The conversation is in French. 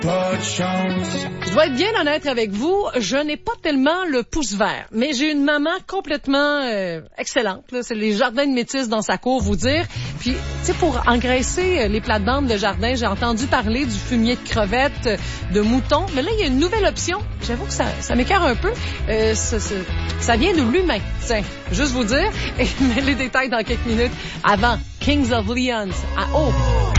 Je dois être bien honnête avec vous, je n'ai pas tellement le pouce vert, mais j'ai une maman complètement excellente. Là. C'est les jardins de métis dans sa cour, vous dire. Puis, tu sais, pour engraisser les plates-bandes de jardin, j'ai entendu parler du fumier de crevettes, de moutons. Mais là, il y a une nouvelle option. J'avoue que ça m'écœure un peu. Ça vient de l'humain. Tiens, juste vous dire. Et mais les détails dans quelques minutes. Avant, Kings of Leon.